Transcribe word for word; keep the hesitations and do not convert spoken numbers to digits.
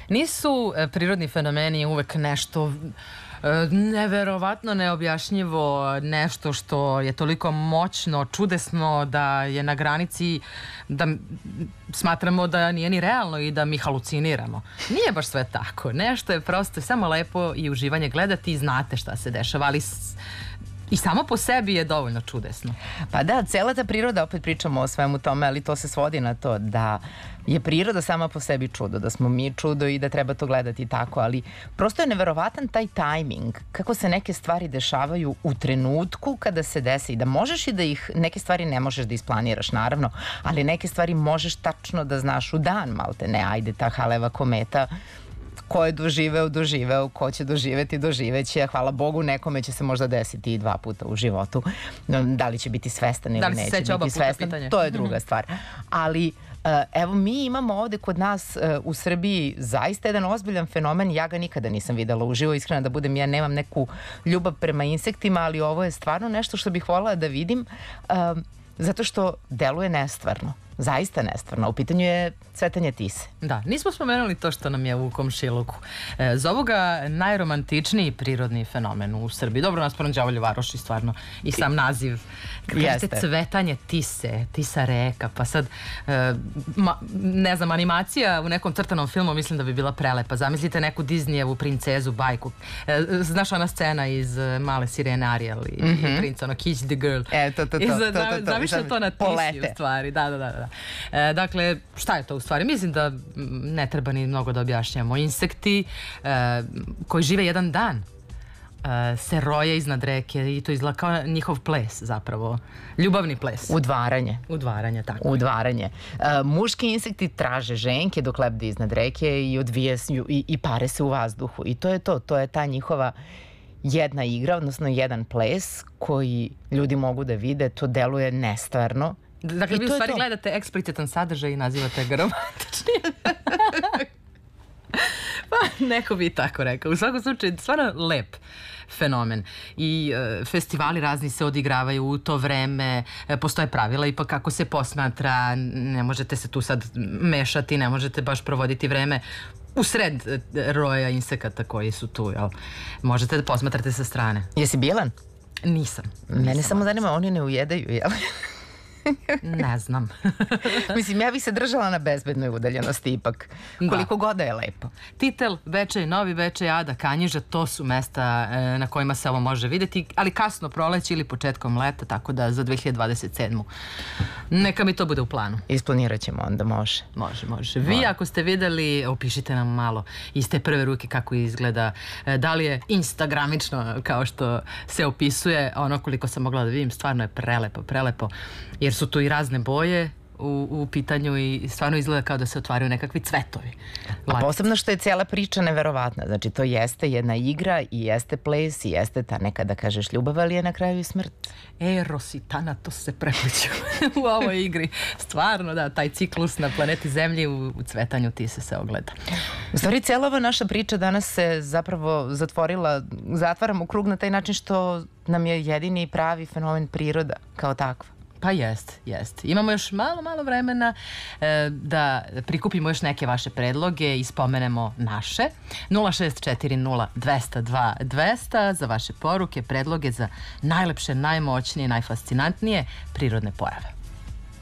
Nisu e, prirodni fenomeni uvek nešto e, neverovatno, neobjašnjivo, nešto što je toliko moćno, čudesno da je na granici da smatramo da nije ni realno i da mi haluciniramo. Nije baš sve tako. Nešto je prosto samo lepo i uživanje gledati i znate šta se dešava, ali i samo po sebi je dovoljno čudesno. Pa da, cela ta priroda, opet pričamo o svemu tome, ali to se svodi na to da je priroda sama po sebi čudo, da smo mi čudo i da treba to gledati tako, ali prosto je neverovatan taj tajming, kako se neke stvari dešavaju u trenutku kada se desi i da možeš i da ih, neke stvari ne možeš da isplaniraš naravno, ali neke stvari možeš tačno da znaš u dan, malte ne, ajde ta Haleva kometa, ko je doživeo, doživeo, ko će doživeti, doživeće, a hvala Bogu nekome će se možda desiti i dva puta u životu. Da li će biti svestan ili neće biti svestan, to je druga stvar. Ali evo mi imamo ovde kod nas u Srbiji zaista jedan ozbiljan fenomen, ja ga nikada nisam videla uživo, iskreno da budem, ja nemam neku ljubav prema insektima, ali ovo je stvarno nešto što bih voljela da vidim, zato što deluje nestvarno. Zaista nestvarno. U pitanju je cvetanje tise. Da, nismo spomenuli to što nam je u komšiluku. E, zovu ga najromantičniji prirodni fenomen u Srbiji. Dobro, nas poranđavalju Varoši, stvarno. I sam naziv. Kad kažete cvetanje tise, tisa reka, pa sad, e, ma, ne znam, animacija u nekom crtanom filmu mislim da bi bila prelepa. Zamislite neku Disneyevu princezu, bajku. E, znaš ona scena iz Male sirene Ariel i, mm -hmm. i princ, ono, Kiss the Girl. E, to, to, to. to, to, to Zamišljate to na tisi u stvari. Da, da, da. da. E, dakle, šta je to u stvari? Mislim da ne treba ni mnogo da objašnjamo. Insekti e, koji žive jedan dan e, se roje iznad reke i to izgleda kao njihov ples zapravo. Ljubavni ples. Udvaranje. Udvaranje, tako. Udvaranje. E, muški insekti traže ženke dok lebde iznad reke i odvije i, i pare se u vazduhu. I to je to. To je ta njihova jedna igra, odnosno jedan ples koji ljudi mogu da vide. To deluje nestvarno. Dakle, vi u stvari gledate eksplicitan sadržaj i nazivate ga romantičnim. Pa, neko bi tako rekao. U svakom slučaju, stvarno lep fenomen. I e, festivali razni se odigravaju u to vreme, e, postoje pravila ipak kako se posmatra, ne možete se tu sad mešati, ne možete baš provoditi vreme u sred roja insekata koji su tu, jel? Možete da posmatrate sa strane. Jesi bijelan? Nisam. Mene samo zanima, oni ne ujedaju, jel? Ne znam. Mislim, ja bih se držala na bezbednoj udaljenosti ipak. Koliko god da je lepo. Titel, Bečej, Novi Bečej, Ada, Kanjiža, to su mesta e, na kojima se ovo može videti, ali kasno proleće ili početkom leta, tako da za dve hiljade dvadeset sedmu. Neka mi to bude u planu. Isplanirat ćemo onda, može. Može, može. Vi može. Ako ste videli, opišite nam malo iz te prve ruke kako izgleda. E, da li je instagramično kao što se opisuje, ono koliko sam mogla da vidim, stvarno je prelepo, prelepo. Jer su tu i razne boje u, u pitanju i stvarno izgleda kao da se otvaraju nekakvi cvetovi. A posebno što je cijela priča neverovatna. Znači, to jeste jedna igra i jeste ples i jeste ta neka, da kažeš, ljubav, ali je na kraju i smrt. Eros i Thanatos se prepliću u ovoj igri. Stvarno, da, taj ciklus na planeti Zemlji u, u cvetanju tise se ogleda. U stvari, cijela ova naša priča danas se zapravo zatvorila, zatvaramo krug na taj način što nam je jedini i pravi fenomen priroda kao takva. Pa jest, jest. Imamo još malo, malo vremena e, da prikupimo još neke vaše predloge i spomenemo naše. nula šest četiri nula dvesta dva dvesta za vaše poruke, predloge za najlepše, najmoćnije, najfascinantnije prirodne pojave.